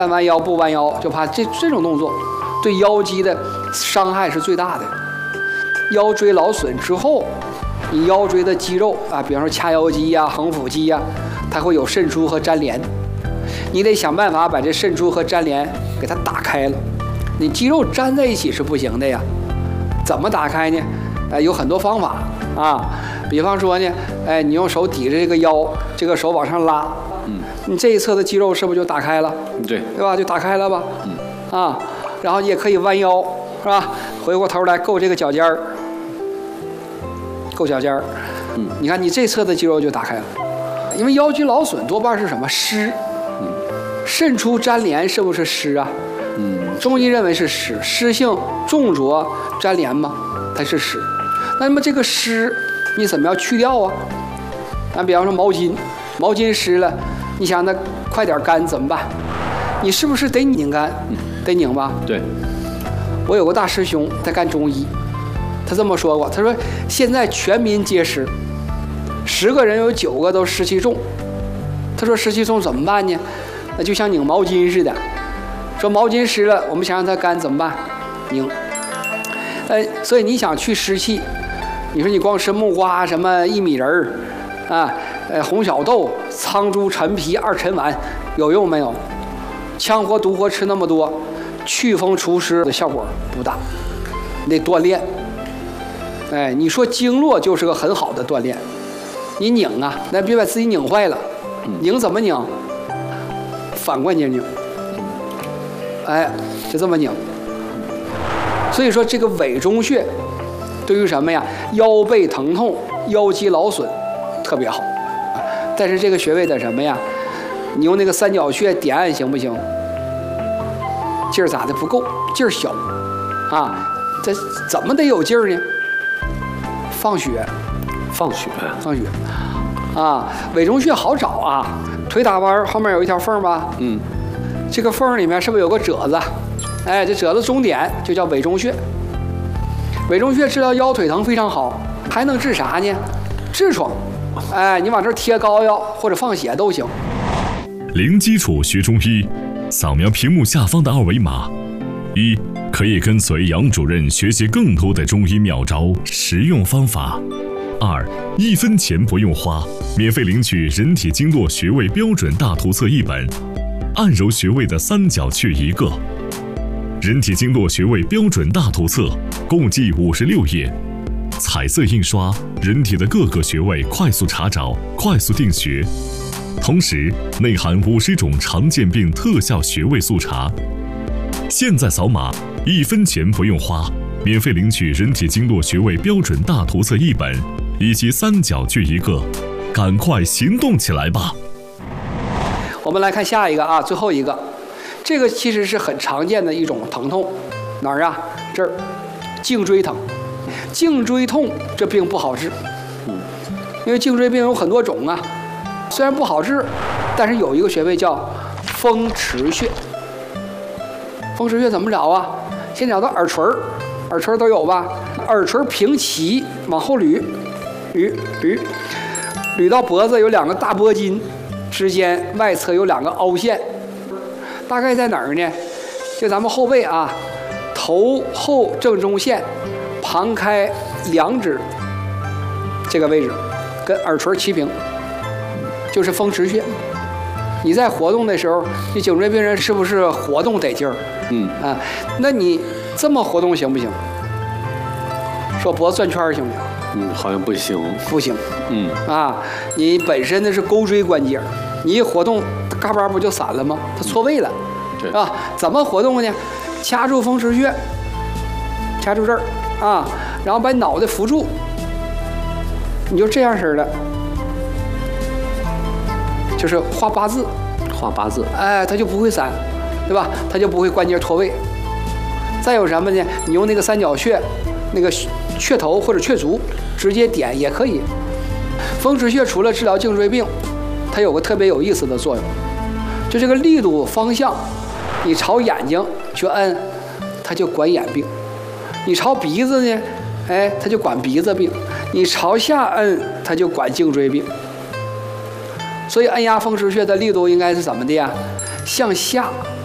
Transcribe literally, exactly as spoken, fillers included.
弯弯腰不弯腰，就怕这这种动作对腰肌的伤害是最大的。腰椎劳损之后，你腰椎的肌肉啊，比方说髂腰肌呀、横腹肌呀，它会有渗出和粘连，你得想办法把这渗出和粘连给它打开了。你肌肉粘在一起是不行的呀，怎么打开呢？哎，有很多方法啊。比方说呢，哎，你用手抵着这个腰，这个手往上拉，嗯，你这一侧的肌肉是不是就打开了？ 对， 对吧？就打开了吧， 嗯， 啊，然后你也可以弯腰，是吧？回过头来够这个脚尖儿，够脚尖儿，嗯，你看你这侧的肌肉就打开了，因为腰肌劳损多半是什么湿，嗯，渗出粘连是不是湿啊？嗯，中医认为是湿，湿性重浊粘连嘛，它是湿。那么这个湿你怎么样去掉啊？咱比方说毛巾，毛巾湿了，你想它快点干怎么办？你是不是得拧干？得拧吧？ 对。 我有个大师兄在干中医，他这么说过，他说现在全民皆湿，十个人有九个都湿气重。他说湿气重怎么办呢？那就像拧毛巾似的，说毛巾湿了，我们想让它干怎么办？拧。呃，所以你想去湿气，你说你光吃木瓜、什么薏米仁儿，啊，呃，红小豆、苍术、陈皮、二陈丸，有用没有？羌活、独活吃那么多，祛风除湿的效果不大，你得锻炼。哎，你说经络就是个很好的锻炼，你拧啊，那别把自己拧坏了。拧怎么拧？反关节拧。哎，就这么拧。所以说这个委中穴对于什么呀？腰背疼痛、腰肌劳损特别好。但是这个穴位的什么呀？你用那个三角穴点按行不行？劲儿咋的不够？劲儿小啊！这怎么得有劲儿呢？放血， 放血， 放血啊！委中穴好找啊，腿打弯后面有一条缝吧？嗯，这个缝里面是不是有个褶子？哎，这褶子中点就叫委中穴。委中穴治疗腰腿疼非常好，还能治啥呢？痔疮。哎，你往这儿贴膏药或者放血都行。 零基础学中医，扫描屏幕下方的二维码，一可以跟随杨主任学习更多的中医妙招、实用方法；二一分钱不用花，免费领取人体经络穴位标准大图册一本，按揉穴位的三角穴一个。人体经络穴位标准大图册共计五十六页，彩色印刷，人体的各个穴位快速查找、快速定穴。同时内含五十种常见病特效穴位速查。现在扫码，一分钱不用花，免费领取人体经络穴位标准大图册一本，以及三角穴一个，赶快行动起来吧！ 我们来看下一个啊，最后一个，这个其实是很常见的一种疼痛，哪儿啊？这儿，颈椎疼。颈椎痛这病不好治，因为颈椎病有很多种啊。虽然不好治，但是有一个穴位叫风池穴。风池穴怎么找啊？先找到耳垂，耳垂都有吧？耳垂平齐往后捋，捋捋，捋到脖子有两个大脖筋，之间外侧有两个凹陷，大概在哪儿呢？就咱们后背啊，头后正中线，旁开两指这个位置，跟耳垂齐平。就是风池穴，你在活动的时候，你颈椎病人是不是活动得劲儿？嗯啊，那你这么活动行不行？说脖子转圈行不行？ 嗯，好像不行。 不行。 嗯啊，你本身的是钩椎关节，你一活动，嘎巴不就散了吗？它错位了， 对啊？怎么活动呢？掐住风池穴，掐住这儿啊，然后把脑袋扶住，你就这样式的。就是画八字， 画八字， 哎，它就不会散，对吧？它就不会关节脱位。再有什么呢？你用那个三角穴，那个穴头或者穴足直接点也可以。风池穴除了治疗颈椎病，它有个特别有意思的作用，就这个力度方向，你朝眼睛去摁，它就管眼病；你朝鼻子呢，哎，它就管鼻子病；你朝下摁，它就管颈椎病。所以按压风池穴的力度应该是怎么的呀？向下